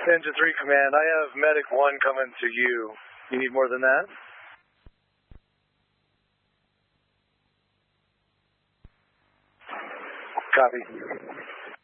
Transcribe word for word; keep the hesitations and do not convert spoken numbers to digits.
Engine three Command, I have Medic one coming to you. You need more than that? Copy.